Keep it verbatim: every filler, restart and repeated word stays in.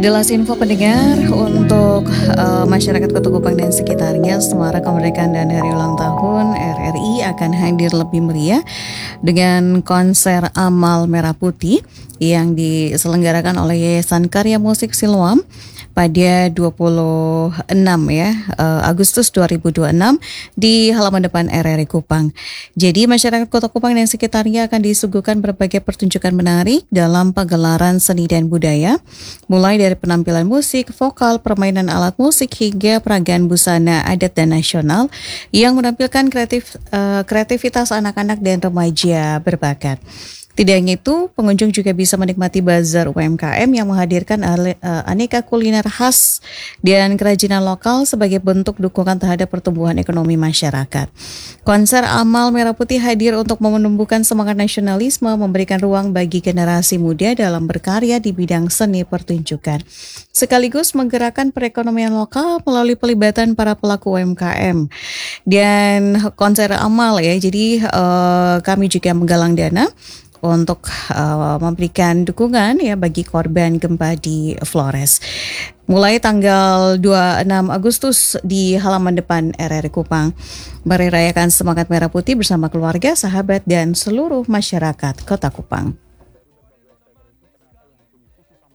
Kilas Info pendengar untuk uh, masyarakat Kota Kupang dan sekitarnya, Semarak Kemerdekaan dan Hari Ulang Tahun R R I akan hadir lebih meriah dengan konser Amal Merah Putih yang diselenggarakan oleh Yayasan Karya Musik Siloam pada dua puluh enam ya uh, Agustus dua ribu dua puluh enam di halaman depan R R I Kupang. Jadi masyarakat Kota Kupang dan sekitarnya akan disuguhkan berbagai pertunjukan menarik dalam pagelaran seni dan budaya, mulai dari penampilan musik, vokal, permainan alat musik hingga peragaan busana adat dan nasional yang menampilkan kreatif uh, kreativitas anak-anak dan remaja berbakat. Tidak hanya itu, pengunjung juga bisa menikmati bazar U M K M yang menghadirkan aneka kuliner khas dan kerajinan lokal sebagai bentuk dukungan terhadap pertumbuhan ekonomi masyarakat. Konser Amal Merah Putih hadir untuk menumbuhkan semangat nasionalisme, memberikan ruang bagi generasi muda dalam berkarya di bidang seni pertunjukan, sekaligus menggerakkan perekonomian lokal melalui pelibatan para pelaku U M K M. Dan konser Amal ya, jadi uh, kami juga menggalang dana untuk uh, memberikan dukungan ya bagi korban gempa di Flores. Mulai tanggal dua puluh enam Agustus di halaman depan R R I Kupang, merayakan semangat Merah Putih bersama keluarga, sahabat, dan seluruh masyarakat Kota Kupang.